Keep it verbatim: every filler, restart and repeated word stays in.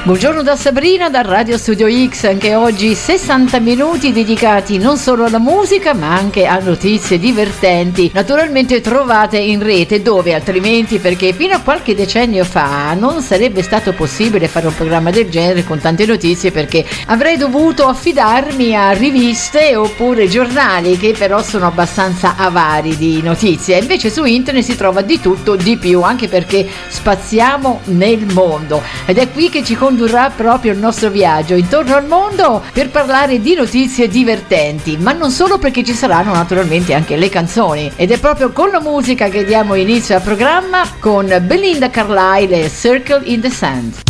Buongiorno da Sabrina, da Radio Studio X, anche oggi sessanta minuti dedicati non solo alla musica ma anche a notizie divertenti, naturalmente trovate in rete, dove altrimenti, perché fino a qualche decennio fa non sarebbe stato possibile fare un programma del genere con tante notizie, perché avrei dovuto affidarmi a riviste oppure giornali che però sono abbastanza avari di notizie. Invece su internet si trova di tutto, di più, anche perché spaziamo nel mondo ed è qui che ci condurrà proprio il nostro viaggio intorno al mondo per parlare di notizie divertenti, ma non solo, perché ci saranno naturalmente anche le canzoni, ed è proprio con la musica che diamo inizio al programma con Belinda Carlisle e Circle in the Sand.